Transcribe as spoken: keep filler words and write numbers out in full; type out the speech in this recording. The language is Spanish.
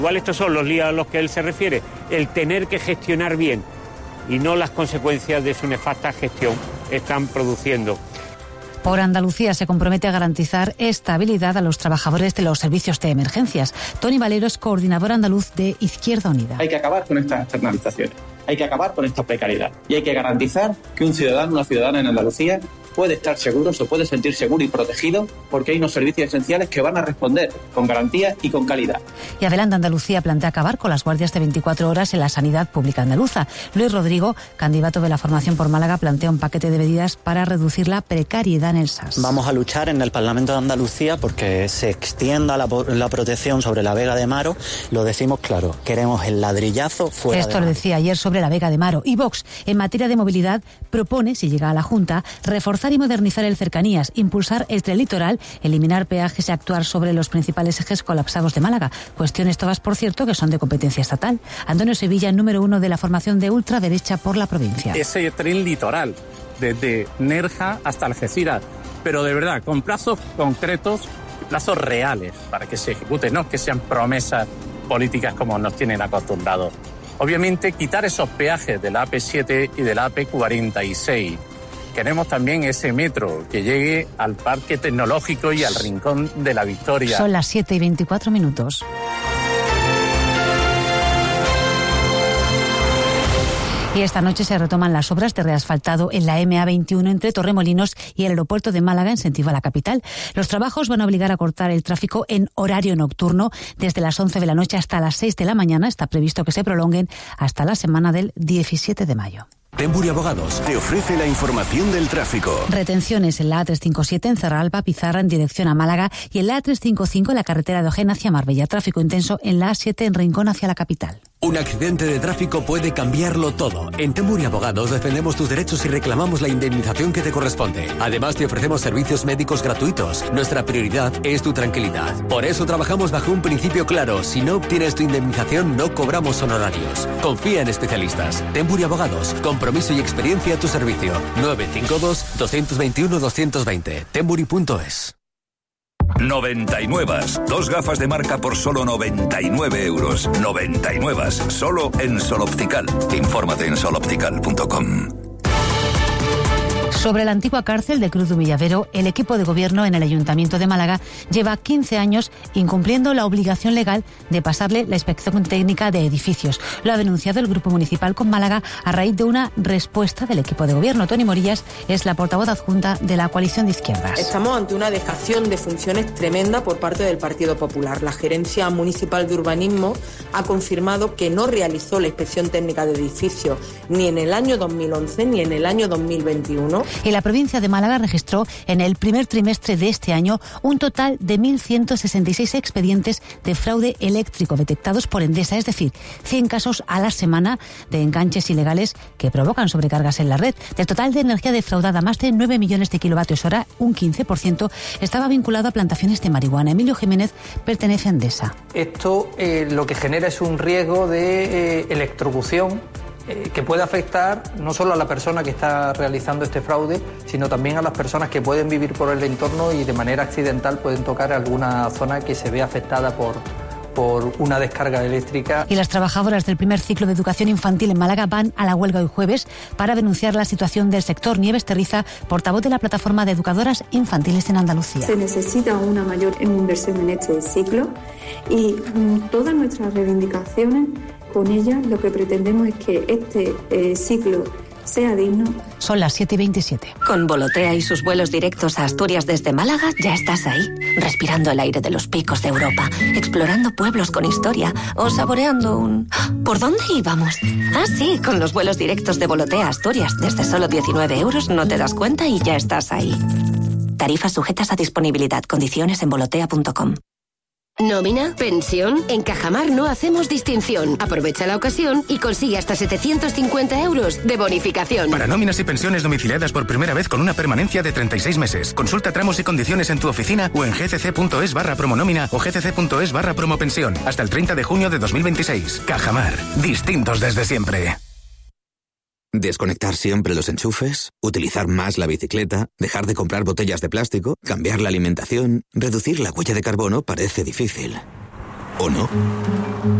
Igual estos son los líos a los que él se refiere, el tener que gestionar bien y no las consecuencias de su nefasta gestión están produciendo. Por Andalucía se compromete a garantizar estabilidad a los trabajadores de los servicios de emergencias. Tony Valero es coordinador andaluz de Izquierda Unida. Hay que acabar con estas externalizaciones, hay que acabar con esta precariedad y hay que garantizar que un ciudadano, una ciudadana en Andalucía puede estar seguro, se puede sentir seguro y protegido porque hay unos servicios esenciales que van a responder con garantía y con calidad. Y Adelante Andalucía plantea acabar con las guardias de veinticuatro horas en la sanidad pública andaluza. Luis Rodrigo, candidato de la formación por Málaga, plantea un paquete de medidas para reducir la precariedad en el S A S. Vamos a luchar en el Parlamento de Andalucía porque se extienda la, la protección sobre la Vega de Maro. Lo decimos claro, queremos el ladrillazo fuera Esto de lo Maro. decía ayer sobre la Vega de Maro. Y Vox, en materia de movilidad, propone, si llega a la Junta, reforzar y modernizar el cercanías, impulsar el tren litoral, eliminar peajes y actuar sobre los principales ejes colapsados de Málaga. Cuestiones todas, por cierto, que son de competencia estatal. Antonio Sevilla, número uno de la formación de ultraderecha por la provincia. Ese tren litoral, desde Nerja hasta Algeciras, pero de verdad, con plazos concretos, plazos reales, para que se ejecuten, no que sean promesas políticas como nos tienen acostumbrados. Obviamente, quitar esos peajes de la A P siete y de la A P cuarenta y seis. Queremos también ese metro que llegue al Parque Tecnológico y al Rincón de la Victoria. Son las siete y veinticuatro minutos. Y esta noche se retoman las obras de reasfaltado en la eme a veintiuno entre Torremolinos y el aeropuerto de Málaga en sentido a la capital. Los trabajos van a obligar a cortar el tráfico en horario nocturno desde las once de la noche hasta las seis de la mañana. Está previsto que se prolonguen hasta la semana del diecisiete de mayo. Temburi Abogados te ofrece la información del tráfico. Retenciones en la A trescientos cincuenta y siete en Cerralba, Pizarra en dirección a Málaga y en la A trescientos cincuenta y cinco en la carretera de Ojén hacia Marbella. Tráfico intenso en la A siete en Rincón hacia la capital. Un accidente de tráfico puede cambiarlo todo. En Temburi Abogados defendemos tus derechos y reclamamos la indemnización que te corresponde. Además, te ofrecemos servicios médicos gratuitos. Nuestra prioridad es tu tranquilidad. Por eso trabajamos bajo un principio claro. Si no obtienes tu indemnización, no cobramos honorarios. Confía en especialistas. Temburi Abogados. Compromiso y experiencia a tu servicio. nueve cinco dos, dos dos uno, dos dos dos cero. Temburi punto es. noventa y nueve. Dos gafas de marca por solo noventa y nueve euros. noventa y nueve. Solo en Sol Optical. Infórmate en sol optical punto com. Sobre la antigua cárcel de Cruz de Villavero, el equipo de gobierno en el Ayuntamiento de Málaga lleva quince años incumpliendo la obligación legal de pasarle la inspección técnica de edificios. Lo ha denunciado el Grupo Municipal con Málaga a raíz de una respuesta del equipo de gobierno. Toni Morillas es la portavoz adjunta de la coalición de izquierdas. Estamos ante una dejación de funciones tremenda por parte del Partido Popular. La Gerencia Municipal de Urbanismo ha confirmado que no realizó la inspección técnica de edificios ni en el año dos mil once ni en el año dos mil veintiuno. Y la provincia de Málaga registró en el primer trimestre de este año un total de mil ciento sesenta y seis expedientes de fraude eléctrico detectados por Endesa, es decir, cien casos a la semana de enganches ilegales que provocan sobrecargas en la red. Del total de energía defraudada, más de nueve millones de kilovatios hora, un quince por ciento, estaba vinculado a plantaciones de marihuana. Emilio Jiménez pertenece a Endesa. Esto eh, lo que genera es un riesgo de eh, electrocución que puede afectar no solo a la persona que está realizando este fraude, sino también a las personas que pueden vivir por el entorno y de manera accidental pueden tocar alguna zona que se ve afectada por, por una descarga eléctrica. Y las trabajadoras del primer ciclo de educación infantil en Málaga van a la huelga hoy jueves para denunciar la situación del sector. Nieves Terriza, portavoz de la plataforma de educadoras infantiles en Andalucía. Se necesita una mayor inversión en este ciclo y mm, todas nuestras reivindicaciones, con ellas lo que pretendemos es que este eh, ciclo sea digno. Son las siete y veintisiete. Con Volotea y sus vuelos directos a Asturias desde Málaga ya estás ahí, respirando el aire de los picos de Europa, explorando pueblos con historia o saboreando un... ¿Por dónde íbamos? Ah, sí, con los vuelos directos de Volotea a Asturias desde solo diecinueve euros no te das cuenta y ya estás ahí. Tarifas sujetas a disponibilidad, condiciones en volotea punto com. ¿Nómina? ¿Pensión? En Cajamar no hacemos distinción. Aprovecha la ocasión y consigue hasta setecientos cincuenta euros de bonificación. Para nóminas y pensiones domiciliadas por primera vez con una permanencia de treinta y seis meses. Consulta tramos y condiciones en tu oficina o en gcc.es barra promonómina o gcc.es barra promopensión. Hasta el treinta de junio de dos mil veintiséis. Cajamar. Distintos desde siempre. Desconectar siempre los enchufes, utilizar más la bicicleta, dejar de comprar botellas de plástico, cambiar la alimentación, reducir la huella de carbono parece difícil. ¿O no?